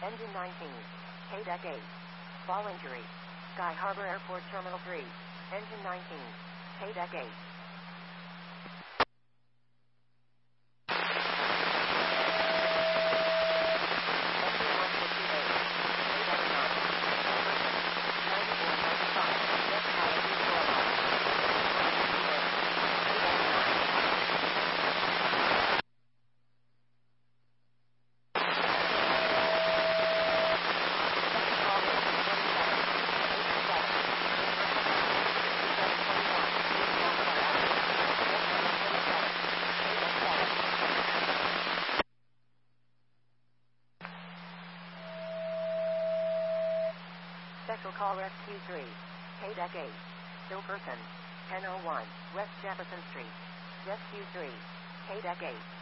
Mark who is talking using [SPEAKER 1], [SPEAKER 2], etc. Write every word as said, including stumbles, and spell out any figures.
[SPEAKER 1] Engine nineteen. K deck eight. Fall injury. Sky Harbor Airport Terminal three. Engine nineteen. K deck eight. Special call Rescue three. K deck eight. Still person. ten oh one. West Jefferson Street. Rescue three. K deck eight.